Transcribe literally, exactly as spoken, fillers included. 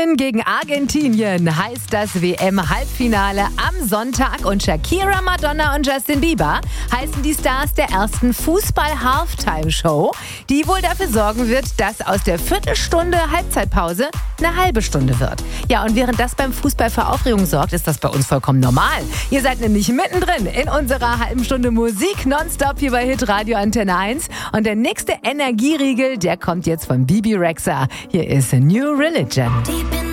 Spanien gegen Argentinien heißt das W M-Halbfinale am Sonntag und Shakira, Madonna und Justin Bieber heißen die Stars der ersten Fußball-Halftime-Show, die wohl dafür sorgen wird, dass aus der Viertelstunde Halbzeitpause eine halbe Stunde wird. Ja, und während das beim Fußball für Aufregung sorgt, ist das bei uns vollkommen normal. Ihr seid nämlich mittendrin in unserer halben Stunde Musik nonstop hier bei Hitradio Antenne eins. Und der nächste Energieriegel, der kommt jetzt von Bibi Rexha. Hier ist A New Religion.